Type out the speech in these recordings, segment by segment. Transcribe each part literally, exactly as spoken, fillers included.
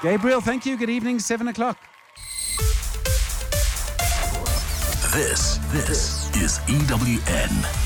Gabriel, thank you. Good evening, seven o'clock. This, this is E W N.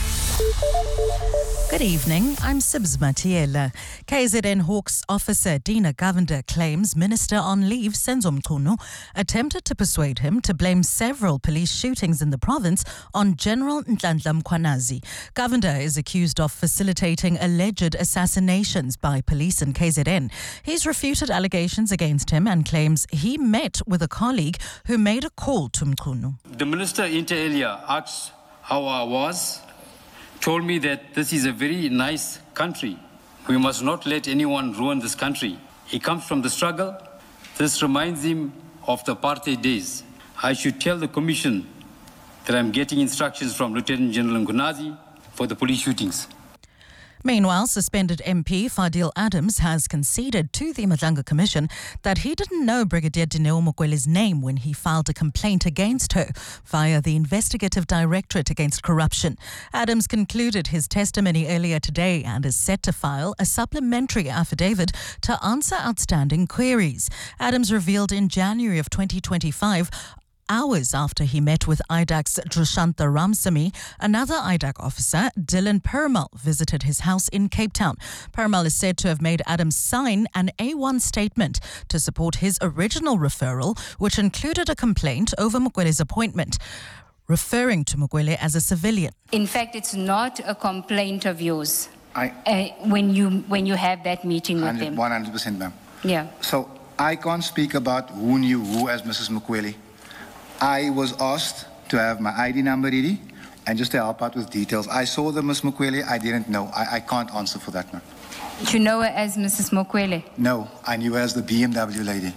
Good evening, I'm Sibs Matiela. K Z N Hawks officer Dina Govender claims Minister on leave Senzo Mchunu attempted to persuade him to blame several police shootings in the province on General Nhlanhla Mkhwanazi. Govender is accused of facilitating alleged assassinations by police in K Z N. He's refuted allegations against him and claims he met with a colleague who made a call to Mchunu. The minister inter alia asked how I was, told me that this is a very nice country. We must not let anyone ruin this country. He comes from the struggle. This reminds him of the apartheid days. I should tell the commission that I'm getting instructions from Lieutenant General Mkhwanazi for the police shootings. Meanwhile, suspended M P Fadil Adams has conceded to the Madlanga Commission that he didn't know Brigadier Dineo Mukwele's name when he filed a complaint against her via the Investigative Directorate Against Corruption. Adams concluded his testimony earlier today and is set to file a supplementary affidavit to answer outstanding queries. Adams revealed in January of twenty twenty-five, hours after he met with I D A C's Drushantha Ramsamy, another I D A C officer, Dylan Permal, visited his house in Cape Town. Permal is said to have made Adams sign an A one statement to support his original referral, which included a complaint over Mukwele's appointment, referring to Mukwele as a civilian. In fact, it's not a complaint of yours I, uh, when you when you have that meeting with them. one hundred percent, ma'am. Yeah. So I can't speak about who knew who as Missus Mukwele. I was asked to have my I D number ready and just to help out with details. I saw the Miss Mukwele. I didn't know. I, I can't answer for that, ma'am. Did you know her as Missus Mukwele? No, I knew her as the B M W lady.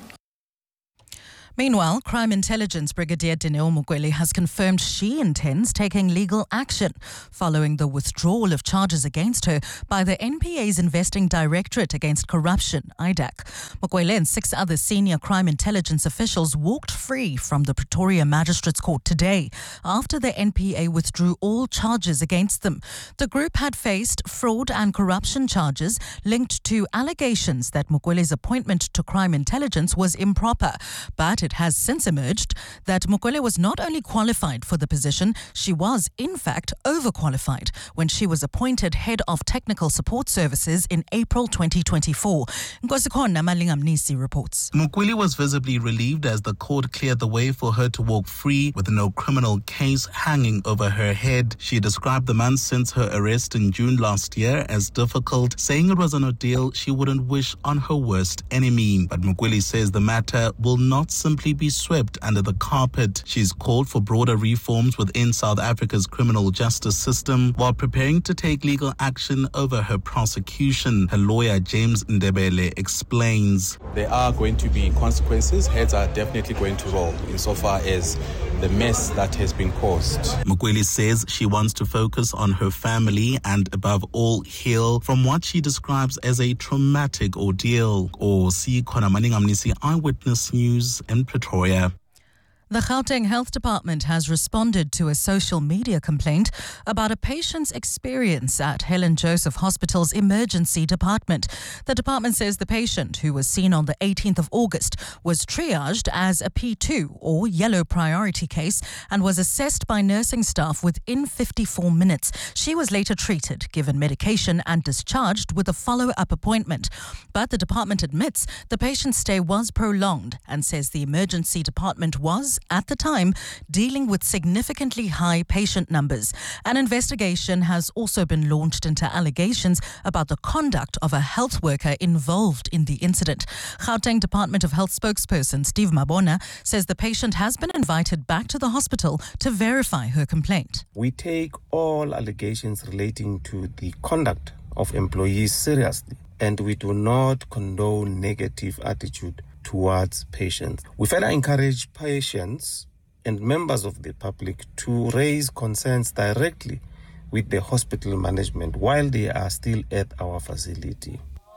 Meanwhile, Crime Intelligence Brigadier Dineo Mukwele has confirmed she intends taking legal action following the withdrawal of charges against her by the N P A's Investing Directorate Against Corruption, I D A C. Mukwele and six other senior crime intelligence officials walked free from the Pretoria Magistrates Court today after the N P A withdrew all charges against them. The group had faced fraud and corruption charges linked to allegations that Mukwele's appointment to crime intelligence was improper, but it has since emerged that Mukwele was not only qualified for the position, she was in fact overqualified when she was appointed head of technical support services in April twenty twenty-four. Nkosikhona Malingamnisi reports. Mukwele was visibly relieved as the court cleared the way for her to walk free with no criminal case hanging over her head. She described the months since her arrest in June last year as difficult, saying it was an ordeal she wouldn't wish on her worst enemy. But Mukwele says the matter will not simply be swept under the carpet. She's called for broader reforms within South Africa's criminal justice system while preparing to take legal action over her prosecution. Her lawyer, James Ndebele, explains. There are going to be consequences. Heads are definitely going to roll insofar as the mess that has been caused. Mukwele says she wants to focus on her family and above all heal from what she describes as a traumatic ordeal. Or see Khona Malingamnisi, Eyewitness News in Pretoria. The Gauteng Health Department has responded to a social media complaint about a patient's experience at Helen Joseph Hospital's emergency department. The department says the patient, who was seen on the eighteenth of August, was triaged as a P two or yellow priority case and was assessed by nursing staff within fifty-four minutes. She was later treated, given medication and discharged with a follow-up appointment. But the department admits the patient's stay was prolonged and says the emergency department was, at the time, dealing with significantly high patient numbers. An investigation has also been launched into allegations about the conduct of a health worker involved in the incident. Gauteng Department of Health spokesperson Steve Mabona says the patient has been invited back to the hospital to verify her complaint. We take all allegations relating to the conduct of employees seriously, and we do not condone negative attitude towards patients. We further encourage patients and members of the public to raise concerns directly with the hospital management while they are still at our facility.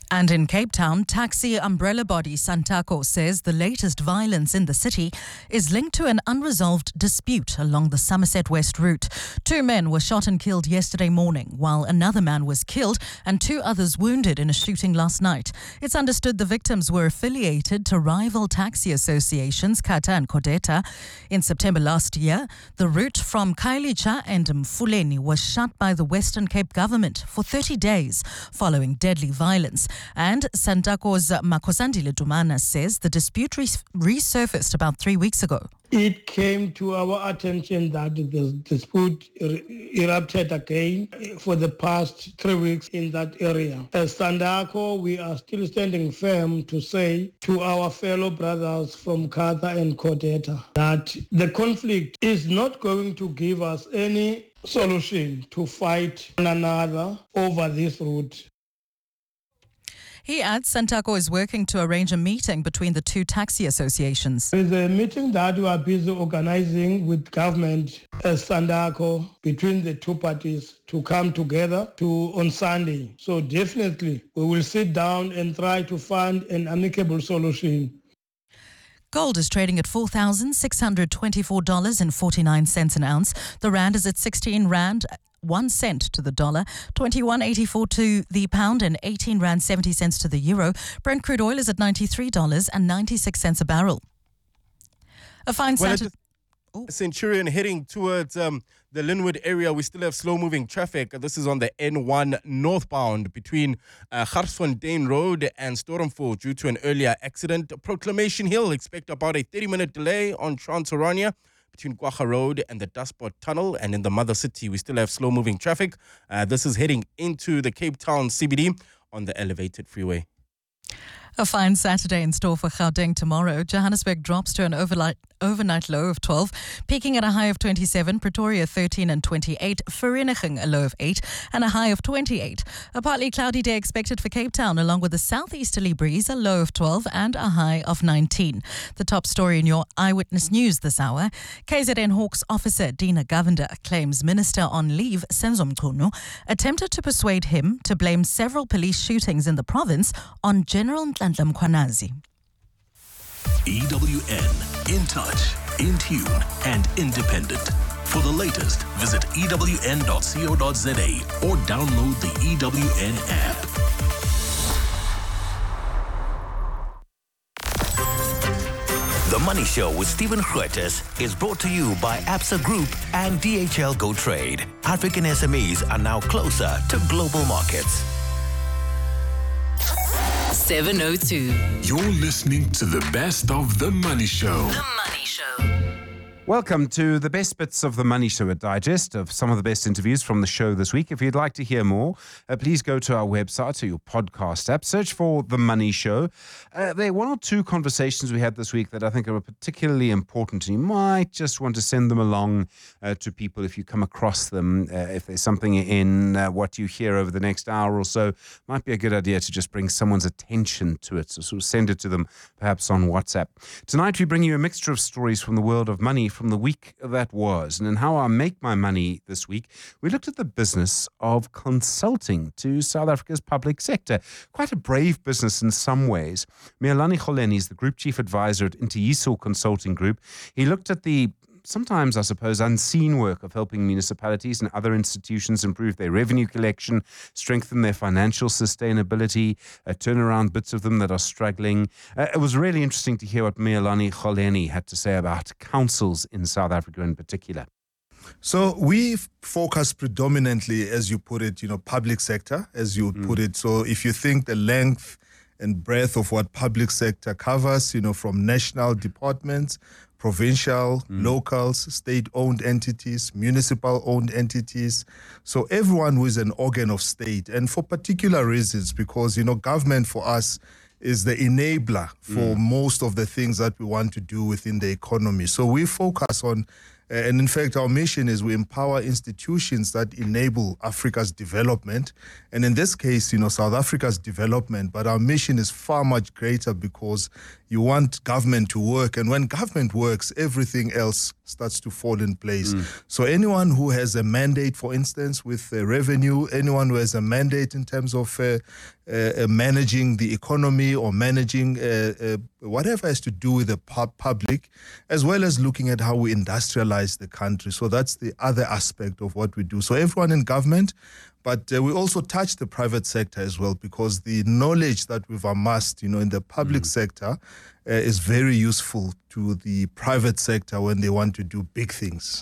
And in Cape Town, taxi umbrella body Santaco says the latest violence in the city is linked to an unresolved dispute along the Somerset West route. Two men were shot and killed yesterday morning, while another man was killed and two others wounded in a shooting last night. It's understood the victims were affiliated to rival taxi associations Kata and Kodeta. In September last year, the route from Khayelitsha and Mfuleni was shut by the Western Cape government for thirty days following deadly violence. And Santaco's Makosandile Dumana says the dispute res- resurfaced about three weeks ago. It came to our attention that the dispute er- erupted again for the past three weeks in that area. As Santaco, we are still standing firm to say to our fellow brothers from Kata and Kodeta that the conflict is not going to give us any solution to fight one another over this route. He adds Santaco is working to arrange a meeting between the two taxi associations. There is a meeting that we are busy organizing with government as Santaco between the two parties to come together to on Sunday. So definitely we will sit down and try to find an amicable solution. Gold is trading at four thousand six hundred twenty-four dollars and forty-nine cents an ounce. The rand is at sixteen rand. One cent to the dollar, twenty-one eighty-four to the pound, and eighteen rand seventy cents to the euro. Brent crude oil is at ninety-three dollars and ninety-six cents a barrel. A fine well, Saturday. Centurion heading towards um, the Linwood area. We still have slow-moving traffic. This is on the N one northbound between uh, Garsfontein Road and Stormford due to an earlier accident. Proclamation Hill, expect about a thirty-minute delay on Trans-Orania between Kwacha Road and the Dustpot Tunnel. And in the Mother City, we still have slow-moving traffic. Uh, this is heading into the Cape Town C B D on the elevated freeway. A fine Saturday in store for Gauteng tomorrow. Johannesburg drops to an overnight, overnight low of twelve, peaking at a high of twenty-seven. Pretoria thirteen and twenty-eight. Vereeniging a low of eight and a high of twenty-eight. A partly cloudy day expected for Cape Town, along with a southeasterly breeze, a low of twelve and a high of nineteen. The top story in your Eyewitness News this hour. K Z N Hawks officer Dina Govender claims Minister on leave Senzo Mchunu attempted to persuade him to blame several police shootings in the province on General Nhlanhla Mkhwanazi. E W N, in touch, in tune, and independent. For the latest, visit E W N dot co dot za or download the E W N app. The Money Show with Stephen Grootes is brought to you by Absa Group and D H L Go Trade. African S M Es are now closer to global markets. seven oh two. You're listening to the best of The Money Show. The Money Show. Welcome to the best bits of The Money Show, a digest of some of the best interviews from the show this week. If you'd like to hear more, uh, please go to our website or your podcast app, search for The Money Show. Uh, there are one or two conversations we had this week that I think are particularly important, and you might just want to send them along uh, to people if you come across them. Uh, if there's something in uh, what you hear over the next hour or so, might be a good idea to just bring someone's attention to it. So sort of send it to them, perhaps on WhatsApp. Tonight we bring you a mixture of stories from the world of money from the week that was. And in How I Make My Money this week, we looked at the business of consulting to South Africa's public sector. Quite a brave business in some ways. Mealani Kholeni is the Group Chief Advisor at Intiyiso Consulting Group. He looked at the sometimes, I suppose, unseen work of helping municipalities and other institutions improve their revenue collection, strengthen their financial sustainability, uh, turn around bits of them that are struggling. Uh, it was really interesting to hear what Mealani Kholeni had to say about councils in South Africa in particular. So we focus predominantly, as you put it, you know, public sector, as you mm. put it. So if you think the length and breadth of what public sector covers, you know, from national departments, provincial, mm. locals, state-owned entities, municipal-owned entities. So everyone who is an organ of state, and for particular reasons, because, you know, government for us is the enabler for mm. most of the things that we want to do within the economy. So we focus on Uh, and in fact, our mission is we empower institutions that enable Africa's development. And in this case, you know, South Africa's development. But our mission is far much greater because you want government to work. And when government works, everything else starts to fall in place. Mm. So anyone who has a mandate, for instance, with uh, revenue, anyone who has a mandate in terms of uh, uh, managing the economy or managing uh, uh, whatever has to do with the pu- public, as well as looking at how we industrialize the country. So that's the other aspect of what we do. So everyone in government, but uh, we also touch the private sector as well, because the knowledge that we've amassed, you know, in the public mm. sector uh, is very useful to the private sector when they want to do big things.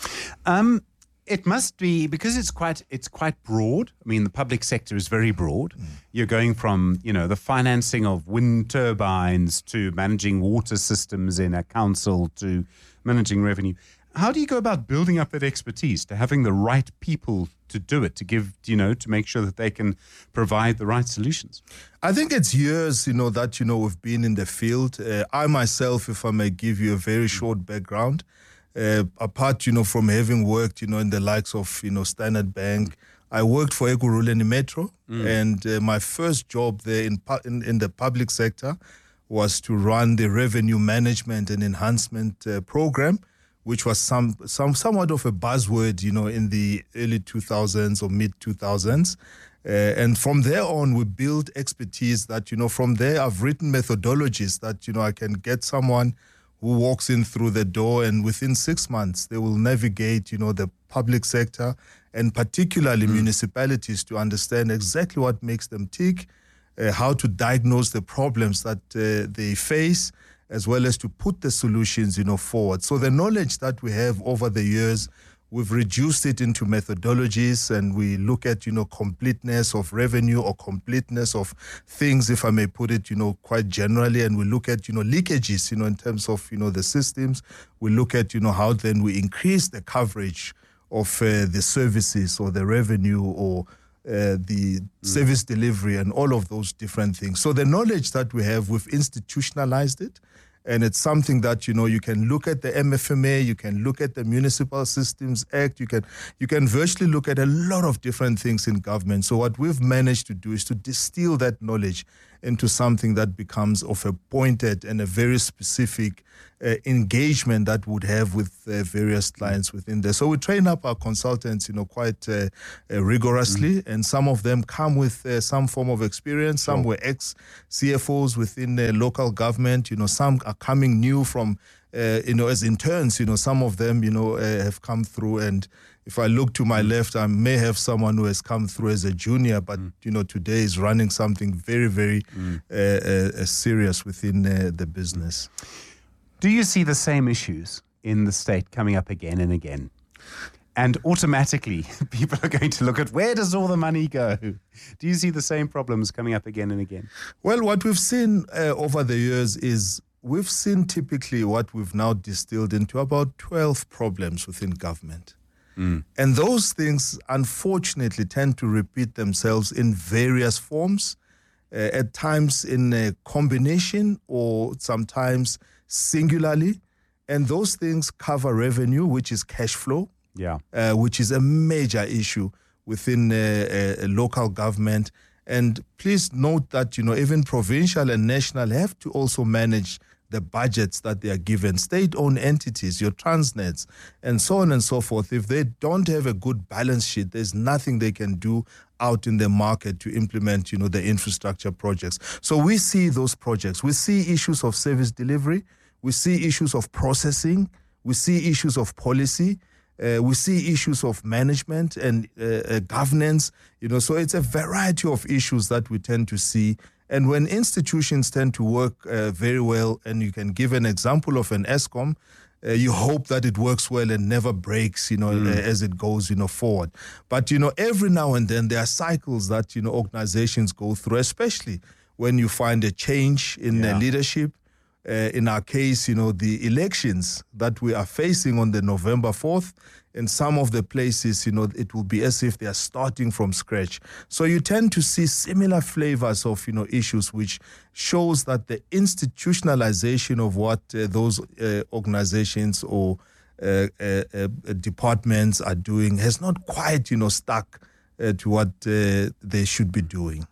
Um, it must be, because it's quite it's quite broad. I mean, the public sector is very broad. Mm. You're going from, you know, the financing of wind turbines to managing water systems in a council to managing revenue. How do you go about building up that expertise, to having the right people to do it, to give, you know, to make sure that they can provide the right solutions? I think it's years, you know, that, you know, we've been in the field. Uh, I myself, if I may give you a very short background, uh, apart, you know, from having worked, you know, in the likes of, you know, Standard Bank, I worked for Ekurhuleni Metro, mm. and uh, my first job there in, pu- in in the public sector was to run the revenue management and enhancement uh, program, which was some some somewhat of a buzzword, you know, in the early two thousands or mid two thousands. Uh, and from there on, we built expertise that, you know, from there I've written methodologies that, you know, I can get someone who walks in through the door and within six months they will navigate, you know, the public sector and particularly mm. municipalities to understand exactly what makes them tick, uh, how to diagnose the problems that uh, they face, as well as to put the solutions, you know, forward. So the knowledge that we have over the years, we've reduced it into methodologies, and we look at, you know, completeness of revenue or completeness of things, if I may put it, you know, quite generally. And we look at, you know, leakages, you know, in terms of, you know, the systems. We look at, you know, how then we increase the coverage of uh, the services or the revenue or Uh, the mm. service delivery and all of those different things. So the knowledge that we have, we've institutionalized it. And it's something that, you know, you can look at the M F M A, you can look at the Municipal Systems Act, you can you can virtually look at a lot of different things in government. So what we've managed to do is to distill that knowledge into something that becomes of a pointed and a very specific uh, engagement that would have with uh, various clients within there. So we train up our consultants, you know, quite uh, uh, rigorously, mm-hmm. and some of them come with uh, some form of experience. Some sure. were ex-C F Os within the local government. You know, some are coming new from, uh, you know, as interns. You know, some of them, you know, uh, have come through. And if I look to my left, I may have someone who has come through as a junior, but, mm. you know, today is running something very, very mm. uh, uh, serious within uh, the business. Do you see the same issues in the state coming up again and again? And automatically, people are going to look at, where does all the money go? Do you see the same problems coming up again and again? Well, what we've seen uh, over the years is we've seen typically what we've now distilled into about twelve problems within government. Mm. And those things, unfortunately, tend to repeat themselves in various forms, uh, at times in a combination or sometimes singularly. And those things cover revenue, which is cash flow, yeah, uh, which is a major issue within a, a local government. And please note that, you know, even provincial and national have to also manage the budgets that they are given. State-owned entities, your Transnets, and so on and so forth. If they don't have a good balance sheet, there's nothing they can do out in the market to implement, you know, the infrastructure projects. So we see those projects. We see issues of service delivery. We see issues of processing. We see issues of policy. Uh, we see issues of management and uh, uh, governance. You know, so it's a variety of issues that we tend to see. And when institutions tend to work uh, very well, and you can give an example of an Eskom, uh, you hope that it works well and never breaks, you know, mm. uh, as it goes, you know, forward. But, you know, every now and then there are cycles that, you know, organizations go through, especially when you find a change in yeah. uh, leadership. Uh, in our case, you know, the elections that we are facing on the November fourth, in some of the places, you know, it will be as if they are starting from scratch. So you tend to see similar flavors of, you know, issues, which shows that the institutionalization of what uh, those uh, organizations or uh, uh, uh, departments are doing has not quite, you know, stuck uh, to what uh, they should be doing.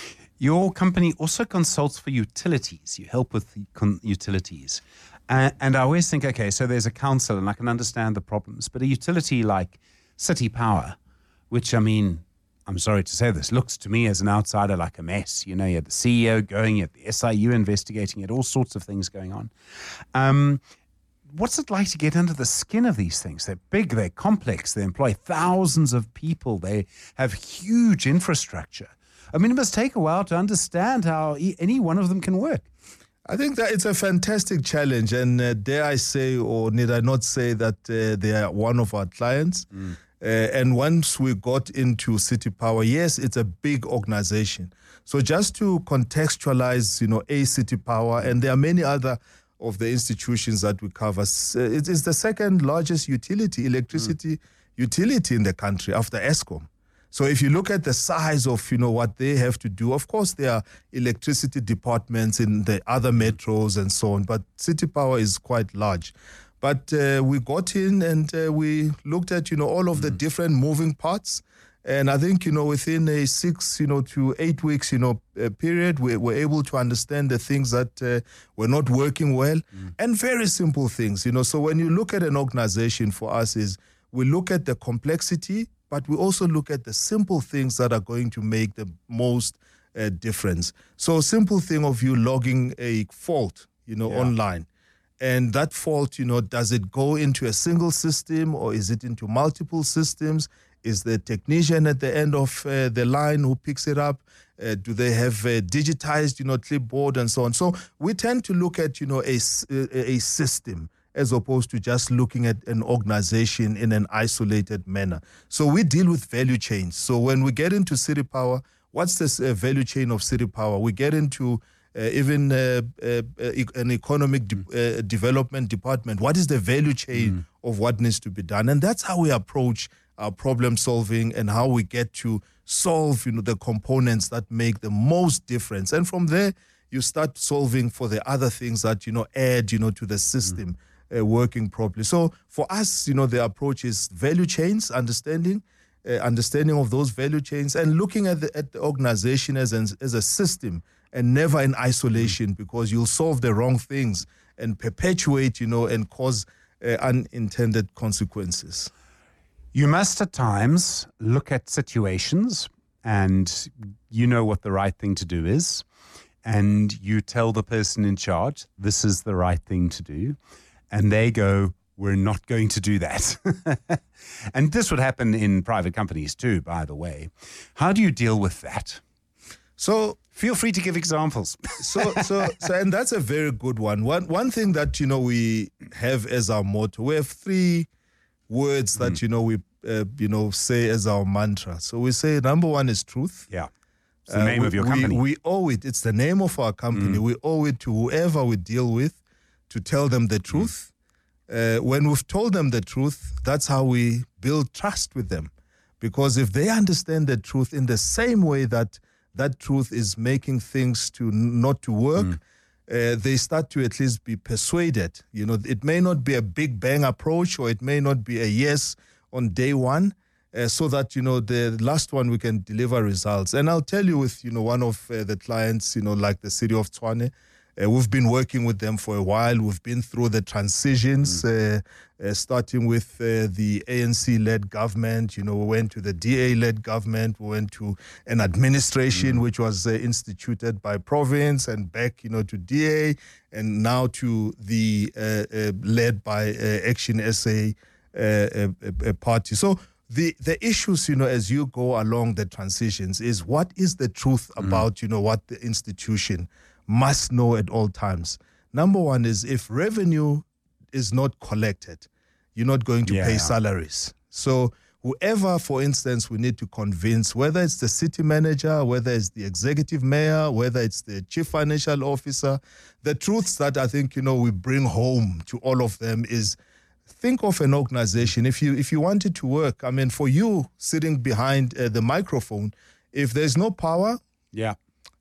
Your company also consults for utilities. You help with the con- utilities. Uh, and I always think, okay, so there's a council and I can understand the problems, but a utility like City Power, which, I mean, I'm sorry to say this, looks to me as an outsider like a mess. You know, you had the C E O going, you had the S I U investigating, you had all sorts of things going on. Um, what's it like to get under the skin of these things? They're big, they're complex, they employ thousands of people, they have huge infrastructure. I mean, it must take a while to understand how e- any one of them can work. I think that it's a fantastic challenge, and uh, dare I say, or need I not say, that uh, they are one of our clients. Mm. Uh, and once we got into City Power, yes, it's a big organization. So just to contextualize, you know, a City Power, and there are many other of the institutions that we cover, it is the second largest utility, electricity mm. utility in the country after Eskom. So if you look at the size of, you know, what they have to do, of course there are electricity departments in the other metros and so on, but City Power is quite large. But uh, we got in and uh, we looked at, you know, all of the different moving parts. And I think, you know, within a six, you know, to eight weeks, you know, uh, period, we were able to understand the things that uh, were not working well mm. and very simple things, you know. So when you look at an organization, for us is we look at the complexity, but we also look at the simple things that are going to make the most uh, difference. So a simple thing of you logging a fault, you know, yeah. online. And that fault, you know, does it go into a single system or is it into multiple systems? Is the technician at the end of uh, the line who picks it up? Uh, do they have a digitized, you know, clipboard and so on? So we tend to look at, you know, a, a system, as opposed to just looking at an organization in an isolated manner. So we deal with value chains. So when we get into City Power, what's this uh, value chain of City Power? We get into uh, even uh, uh, an economic de- uh, development department. What is the value chain mm. of what needs to be done? And that's how we approach our problem solving and how we get to solve, you know, the components that make the most difference. And from there, you start solving for the other things that, you know, add, you know, to the system. Mm. Uh, working properly. So for us, you know, the approach is value chains, understanding, uh, understanding of those value chains, and looking at the, at the organization as an, as a system and never in isolation, mm. because you'll solve the wrong things and perpetuate, you know, and cause uh, unintended consequences. You must at times look at situations and you know what the right thing to do is, and you tell the person in charge, this is the right thing to do. And they go, we're not going to do that. And this would happen in private companies too, by the way. How do you deal with that? So feel free to give examples. so, so, so, and that's a very good one. One, one thing that, you know, we have as our motto, we have three words that, mm. you know, we, uh, you know, say as our mantra. So we say, number one is truth. Yeah. It's the name uh, we, of your company. We, we owe it. It's the name of our company. Mm. We owe it to whoever we deal with, to tell them the truth. Uh, when we've told them the truth, that's how we build trust with them. Because if they understand the truth in the same way that that truth is making things to not to work, mm. uh, they start to at least be persuaded. You know, it may not be a big bang approach, or it may not be a yes on day one, uh, so that, you know, the last one we can deliver results. And I'll tell you, with, you know, one of uh, the clients, you know, like the city of Tshwane, Uh, we've been working with them for a while. We've been through the transitions, mm. uh, uh, starting with uh, the A N C-led government. You know, we went to the D A-led government. We went to an administration mm. which was uh, instituted by province, and back, you know, to D A, and now to the uh, uh, led by uh, Action S A uh, uh, party. So the the issues, you know, as you go along the transitions, is what is the truth mm. about, you know, what the institution must know at all times. Number one is, if revenue is not collected, you're not going to yeah, pay yeah. salaries. So whoever, for instance, we need to convince, whether it's the city manager, whether it's the executive mayor, whether it's the chief financial officer, the truths that I think, you know, we bring home to all of them is, think of an organization. If you if you want it to work, I mean, for you sitting behind uh, the microphone, if there's no power, yeah,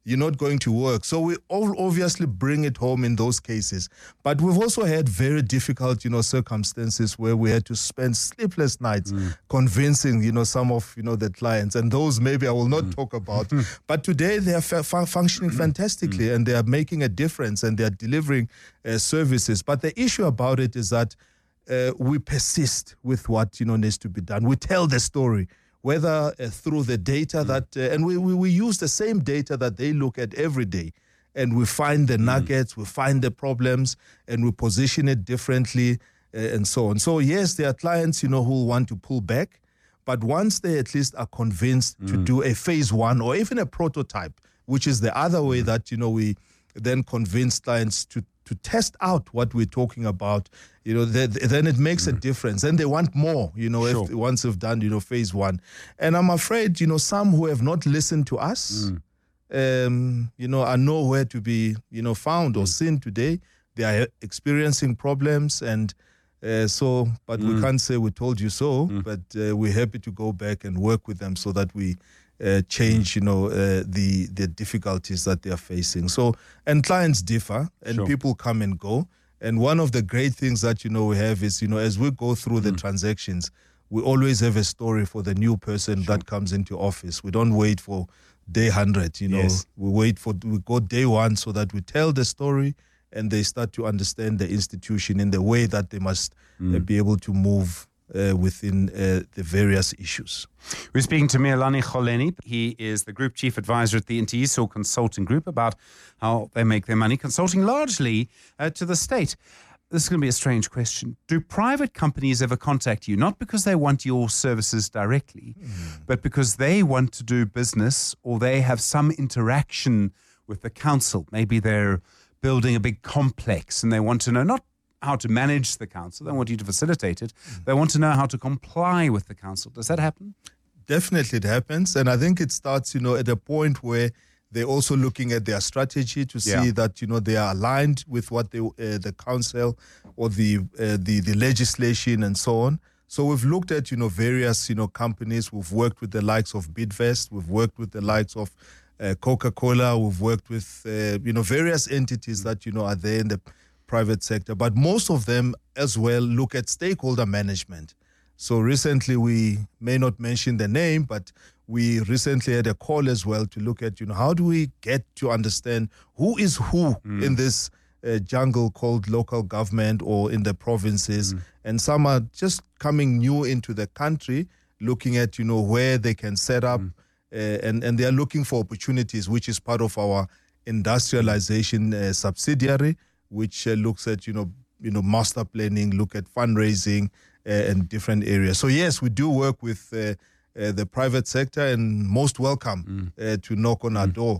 you're not going to work. So we all obviously bring it home in those cases. But we've also had very difficult, you know, circumstances where we had to spend sleepless nights mm. convincing, you know, some of, you know, the clients. And those maybe I will not mm. talk about. But today they are f- functioning fantastically mm. and they are making a difference and they are delivering uh, services. But the issue about it is that uh, we persist with what, you know, needs to be done. We tell the story. Whether uh, through the data mm. that, uh, and we, we, we use the same data that they look at every day, and we find the nuggets, mm. we find the problems, and we position it differently, uh, and so on. So yes, there are clients, you know, who want to pull back, but once they at least are convinced mm. to do a phase one or even a prototype, which is the other way that, you know, we then convince clients to to test out what we're talking about, you know, th- then it makes mm. a difference. And they want more, you know, sure. if once they've done, you know, phase one. And I'm afraid, you know, some who have not listened to us, mm. um, you know, are nowhere to be, you know, found mm. or seen today. They are experiencing problems and uh, so, but mm. we can't say we told you so, mm. but uh, we're happy to go back and work with them so that we Uh, change, you know, uh, the the difficulties that they are facing. So, and clients differ, and sure. people come and go. And one of the great things that, you know, we have is, you know, as we go through mm. the transactions, we always have a story for the new person sure. that comes into office. We don't wait for day one hundred, you know. Yes. We wait for, we go day one so that we tell the story and they start to understand the institution in the way that they must mm. uh, be able to move Uh, within uh, the various issues. We're speaking to Mealani Kholeni. He is the Group Chief Advisor at the Intiyiso Consulting Group about how they make their money, consulting largely uh, to the state. This is going to be a strange question. Do private companies ever contact you, not because they want your services directly, mm. but because they want to do business or they have some interaction with the council? Maybe they're building a big complex and they want to know not how to manage the council. They want you to facilitate it. They want to know how to comply with the council. Does that happen? Definitely it happens. And I think it starts, you know, at a point where they're also looking at their strategy to see yeah. that, you know, they are aligned with what they, uh, the council or the, uh, the the legislation and so on. So we've looked at, you know, various, you know, companies. We've worked with the likes of Bidvest. We've worked with the likes of uh, Coca-Cola. We've worked with, uh, you know, various entities that, you know, are there in the private sector, but most of them as well look at stakeholder management. So recently, we may not mention the name, but we recently had a call as well to look at, you know, how do we get to understand who is who mm. in this uh, jungle called local government or in the provinces. Mm. And some are just coming new into the country, looking at, you know, where they can set up mm. uh, and, and they are looking for opportunities, which is part of our industrialization uh, subsidiary, which uh, looks at, you know, you know, master planning, look at fundraising uh, and different areas. So yes, we do work with uh, uh, the private sector and most welcome mm. uh, to knock on our mm. door.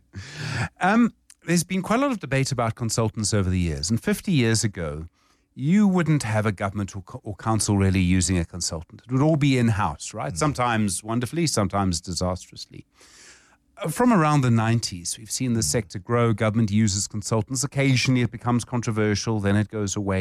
um, there's been quite a lot of debate about consultants over the years. And fifty years ago, you wouldn't have a government or, or council really using a consultant. It would all be in-house, right? Mm. Sometimes wonderfully, sometimes disastrously. From around the nineties, we've seen the sector grow. Government uses consultants. Occasionally it becomes controversial, then it goes away.